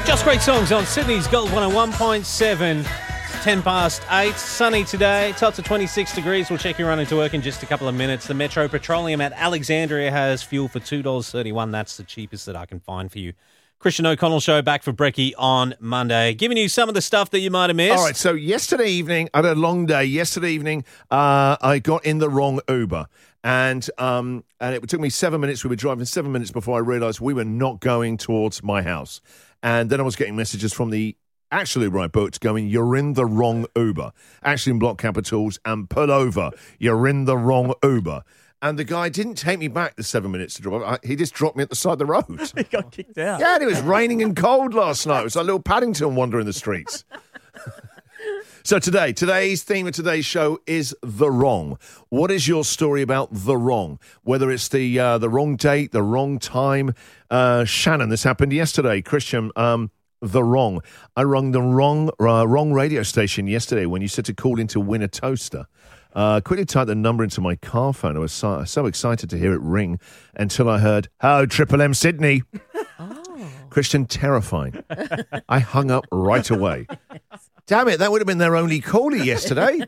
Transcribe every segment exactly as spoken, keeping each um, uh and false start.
Just great songs on Sydney's Gold one oh one point seven. ten past eight. Sunny today. Tops of twenty-six degrees. We'll check your run into work in just a couple of minutes. The Metro Petroleum at Alexandria has fuel for two dollars thirty-one. That's the cheapest that I can find for you. Christian O'Connell Show back for Brekkie on Monday, giving you some of the stuff that you might have missed. All right, so yesterday evening, I had a long day. Yesterday evening, uh, I got in the wrong Uber. And um, and it took me seven minutes. We were driving seven minutes before I realised we were not going towards my house. And then I was getting messages from the actually right booked going, you're in the wrong Uber. Actually in block capitals, and pull over. You're in the wrong Uber. And the guy didn't take me back the seven minutes to drive. I, he just dropped me at the side of the road. He got kicked out. Yeah, and it was raining and cold last night. It was like little Paddington wandering the streets. So today, today's theme of today's show is the wrong. What is your story about the wrong? Whether it's the uh, the wrong date, the wrong time. Uh, Shannon, this happened yesterday. Christian, um, the wrong. I rung the wrong uh, wrong radio station yesterday when you said to call in to win a toaster. Uh, quickly typed the number into my car phone. I was so, so excited to hear it ring until I heard, "Hello, Triple M Sydney." Oh. Christian, terrifying. I hung up right away. Damn it, that would have been their only caller yesterday.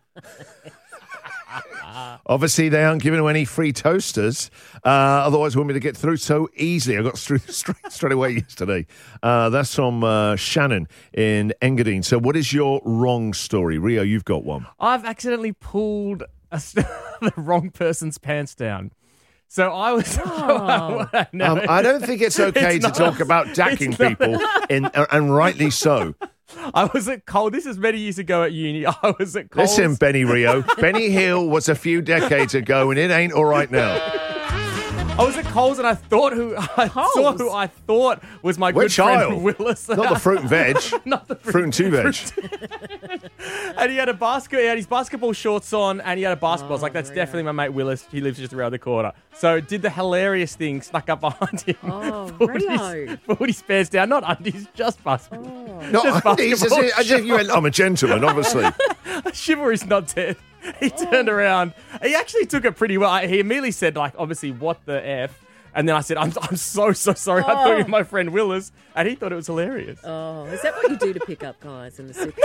Obviously, they aren't giving them any free toasters. Uh, otherwise, we wouldn't be able to get through so easily. I got through straight, straight away yesterday. Uh, that's from uh, Shannon in Engadine. So what is your wrong story? Rio, you've got one. I've accidentally pulled a st- the wrong person's pants down. So I was... Oh. no, um, I don't think it's okay it's to not. talk about decking people, in, uh, and rightly so. I was at Coles. This is many years ago at uni. I was at Coles. Listen, Benny Rio, Benny Hill was a few decades ago, and it ain't all right now. I was at Coles and I thought who I Coles? saw who I thought was my Which good friend aisle? Willis. Not the fruit and veg. Not the fruit, Fruit and two veg. And he had a basket. He had his basketball shorts on, and he had a basketball. I was like, "That's Rio. definitely my mate Willis. He lives just around the corner." So did the hilarious thing, snuck up behind him, Oh, pulled, Rio. his, pulled his pants down, not undies, just basketball. No, Just it's as basketball if- as if you went, I'm a gentleman, obviously. Chivalry's not dead. He turned around. He actually took it pretty well. He immediately said, like, obviously, what the F? And then I said, I'm I'm so, so sorry. I thought you were my friend Willis. And he thought it was hilarious. Oh, is that what you do to pick up guys in the city?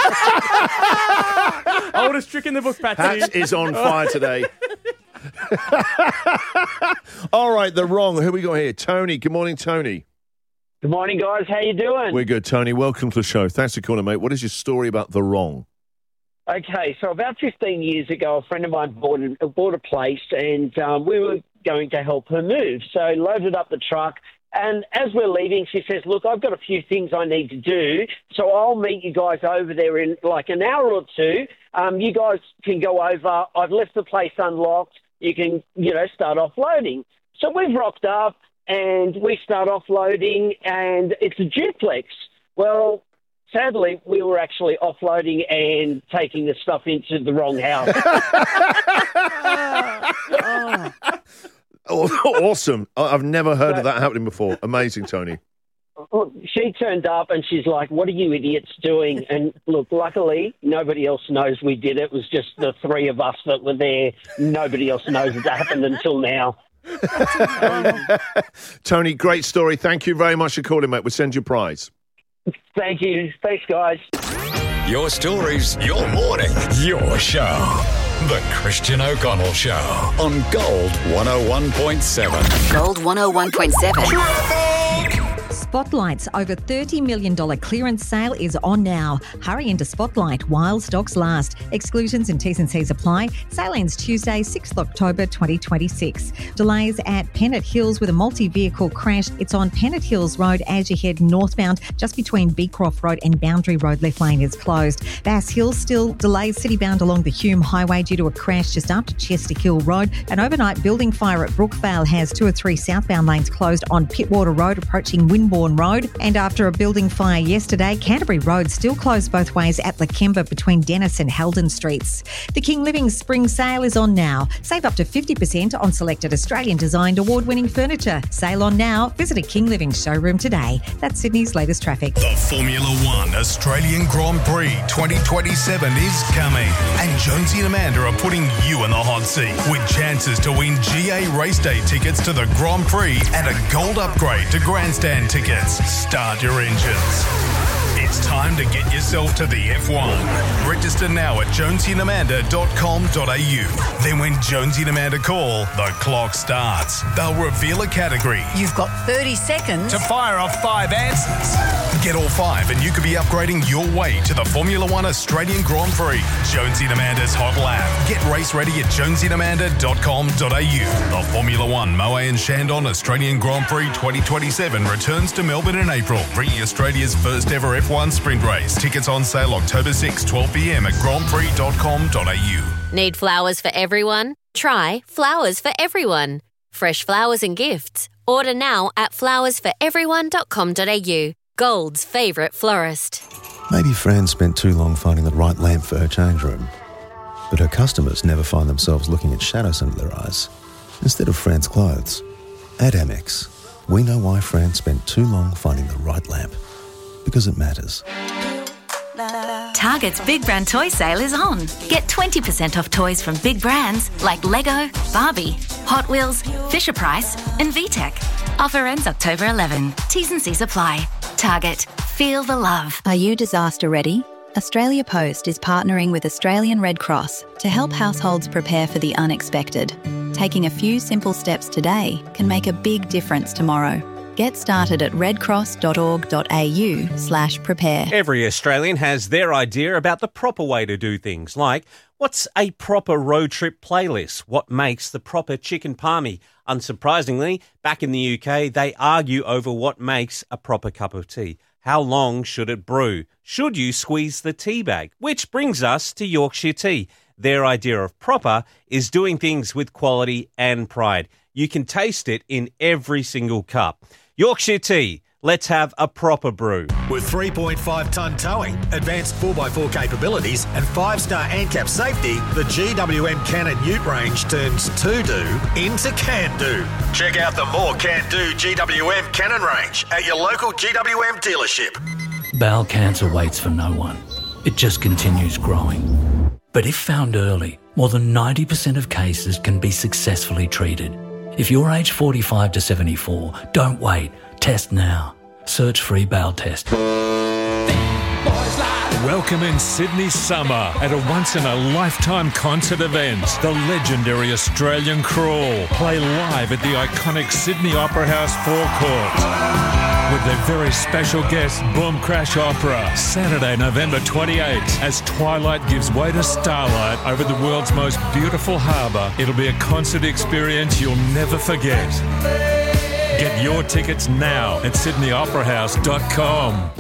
Oldest trick in the book, Patsy. Patch is on fire today. All right, the wrong. Who we got here? Tony. Good morning, Tony. Good morning, guys. How you doing? We're good, Tony. Welcome to the show. Thanks for calling, mate. What is your story about the wrong? Okay, so about fifteen years ago, a friend of mine bought a, bought a place, and um, we were going to help her move. So loaded up the truck, and as we're leaving, she says, "Look, I've got a few things I need to do, so I'll meet you guys over there in like an hour or two. Um, you guys can go over. I've left the place unlocked. You can, you know, start offloading." So we've rocked up, and we start offloading, and it's a duplex. Well, sadly, we were actually offloading and taking the stuff into the wrong house. Oh. Oh, awesome. I- I've never heard of that happening before. Amazing, Tony. Look, she turned up and she's like, "What are you idiots doing?" And look, luckily, nobody else knows we did it. It was just the three of us that were there. Nobody else knows it happened until now. Tony, great story. Thank you very much for calling, mate. We'll send you a prize. Thank you. Thanks, guys. Your stories, your morning, your show. The Christian O'Connell Show on Gold one oh one point seven. Gold one oh one point seven. Spotlight's over thirty million dollars clearance sale is on now. Hurry into Spotlight while stocks last. Exclusions and T's and C's apply. Sale ends Tuesday, sixth of October twenty twenty-six. Delays at Pennant Hills with a multi-vehicle crash. It's on Pennant Hills Road as you head northbound, just between Beecroft Road and Boundary Road. Left lane is closed. Bass Hill still delays city-bound along the Hume Highway due to a crash just after Chester Hill Road. An overnight building fire at Brookvale has two or three southbound lanes closed on Pittwater Road approaching Winbourne Road. And after a building fire yesterday, Canterbury Road still closed both ways at Lakemba between Dennis and Heldon Streets. The King Living Spring Sale is on now. Save up to fifty percent on selected Australian-designed award-winning furniture. Sale on now. Visit a King Living showroom today. That's Sydney's latest traffic. The Formula One Australian Grand Prix twenty twenty-seven is coming. And Jonesy and Amanda are putting you in the hot seat with chances to win G A Race Day tickets to the Grand Prix and a gold upgrade to grandstand tickets. tickets. Start your engines. It's time to get yourself to the F one. Register now at jonesy and amanda dot com dot a u. Then when Jonesy and Amanda call, the clock starts. They'll reveal a category You've got thirty seconds to fire off five answers. Get all five and you could be upgrading your way to the Formula One Australian Grand Prix. Jonesy and Amanda's Hot Lap. Get race ready at jonesy and amanda dot com dot a u. The Formula One Moët and Chandon Australian Grand Prix twenty twenty-seven returns to Melbourne in April, bringing Australia's first ever F one sprint race. Tickets on sale October sixth, twelve p m at grand prix dot com dot a u. Need flowers for everyone? Try Flowers for Everyone. Fresh flowers and gifts. Order now at flowers for everyone dot com dot a u. Gold's favourite florist. Maybe Fran spent too long finding the right lamp for her change room. But her customers never find themselves looking at shadows under their eyes instead of Fran's clothes. At Amex, we know why Fran spent too long finding the right lamp. Because it matters. Target's Big Brand Toy Sale is on. Get twenty percent off toys from big brands like Lego, Barbie, Hot Wheels, Fisher-Price and V TEC. Offer ends October eleventh. T's and C's apply. Target. Feel the love. Are you disaster ready? Australia Post is partnering with Australian Red Cross to help households prepare for the unexpected. Taking a few simple steps today can make a big difference tomorrow. Get started at redcross dot org dot a u slash prepare. Every Australian has their idea about the proper way to do things, like what's a proper road trip playlist? What makes the proper chicken palmy? Unsurprisingly, back in the U K, they argue over what makes a proper cup of tea. How long should it brew? Should you squeeze the tea bag? Which brings us to Yorkshire Tea. Their idea of proper is doing things with quality and pride. You can taste it in every single cup. Yorkshire Tea. Let's have a proper brew. With three point five tonne towing, advanced four by four capabilities and five star ANCAP safety, the G W M Cannon Ute range turns to-do into can-do. Check out the more can-do G W M Cannon range at your local G W M dealership. Bowel cancer waits for no one. It just continues growing. But if found early, more than ninety percent of cases can be successfully treated. If you're aged forty-five to seventy-four, don't wait. Test now. Search free bowel test. Welcome in Sydney summer at a once-in-a-lifetime concert event. The legendary Australian Crawl play live at the iconic Sydney Opera House forecourt with their very special guest, Boom Crash Opera, Saturday, November twenty-eighth, as twilight gives way to starlight over the world's most beautiful harbour. It'll be a concert experience you'll never forget. Get your tickets now at sydney opera house dot com.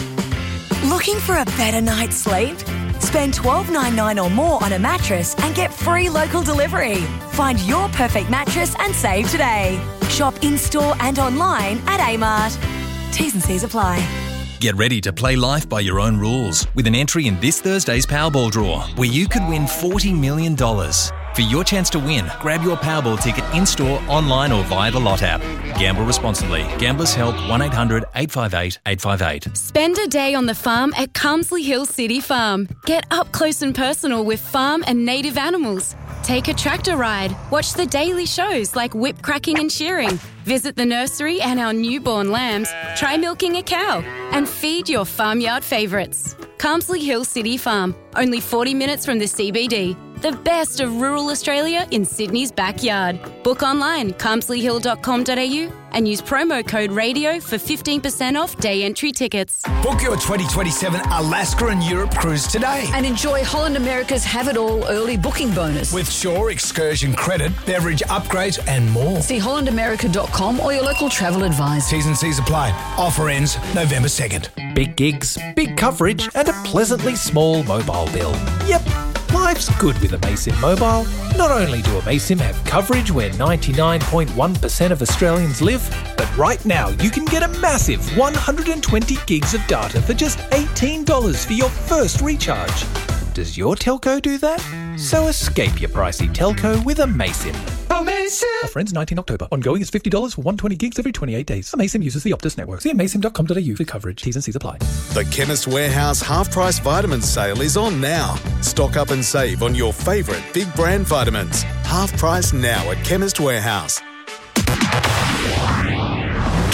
Looking for a better night's sleep? Spend twelve dollars ninety-nine or more on a mattress and get free local delivery. Find your perfect mattress and save today. Shop in-store and online at Amart. T's and C's apply. Get ready to play life by your own rules with an entry in this Thursday's Powerball draw, where you could win forty million dollars. For your chance to win, grab your Powerball ticket in-store, online or via the Lot app. Gamble responsibly. Gamblers Help one eight hundred eight five eight eight five eight. Spend a day on the farm at Carmsley Hill City Farm. Get up close and personal with farm and native animals. Take a tractor ride. Watch the daily shows like whip cracking and shearing. Visit the nursery and our newborn lambs. Try milking a cow and feed your farmyard favourites. Carmsley Hill City Farm, only forty minutes from the C B D. The best of rural Australia in Sydney's backyard. Book online, carmsley hill dot com dot a u and use promo code RADIO for fifteen percent off day entry tickets. Book your twenty twenty-seven Alaska and Europe cruise today. And enjoy Holland America's Have It All early booking bonus. With Shore excursion credit, beverage upgrades and more. See holland america dot com or your local travel advisor. T's and C's apply. Offer ends November second. Big gigs, big coverage and a pleasantly small mobile bill. Yep. Life's good with Amaysim Mobile. Not only do Amaysim have coverage where ninety-nine point one percent of Australians live, but right now you can get a massive one hundred twenty gigs of data for just eighteen dollars for your first recharge. Does your telco do that? So escape your pricey telco with Amaysim. Amaysim! Offer ends nineteenth October. Ongoing is fifty dollars for one hundred twenty gigs every twenty-eight days. Amaysim uses the Optus network. See amaysim dot com dot a u for coverage. T's and C's apply. The Chemist Warehouse half-price vitamins sale is on now. Stock up and save on your favourite big brand vitamins. Half price now at Chemist Warehouse.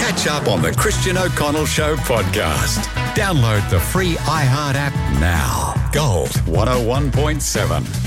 Catch up on the Christian O'Connell Show podcast. Download the free iHeart app now. Gold one oh one point seven.